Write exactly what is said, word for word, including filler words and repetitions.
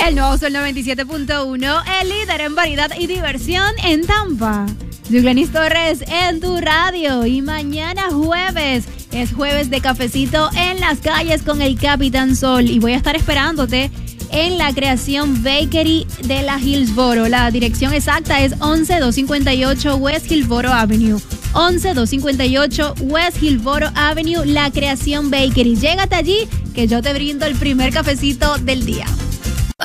El nuevo Sol noventa y siete punto uno, el líder en variedad y diversión en Tampa. Yuglenis Torres en tu radio. Y mañana jueves es jueves de cafecito en las calles con el Capitán Sol. Y voy a estar esperándote en la Creación Bakery de la Hillsboro. La dirección exacta es once mil doscientos cincuenta y ocho West Hillsboro Avenue. once mil doscientos cincuenta y ocho West Hillsboro Avenue, la Creación Bakery. Llégate allí que yo te brindo el primer cafecito del día.